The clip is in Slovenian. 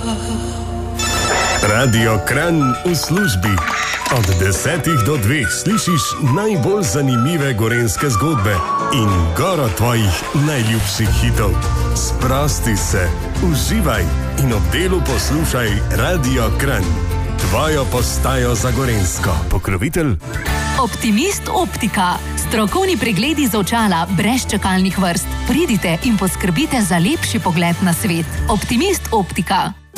Radio Kranj v službi. Od 10 do 2 slišiš najbolj zanimive gorenjske zgodbe in goro tvojih najljubših hitov. Sprosti se, uživaj in ob delu poslušaj Radio Kranj. Tvojo postajo za gorenjsko. Pokrovitelj Optimist Optika. Strokovni pregledi za očala brez čakalnih vrst. Pridite in poskrbite za lepši pogled na svet. Optimist Optika.